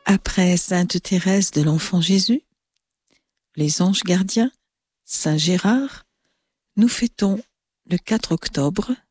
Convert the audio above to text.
Après Sainte Thérèse de l'Enfant Jésus, les anges gardiens, Saint Gérard, nous fêtons le 4 octobre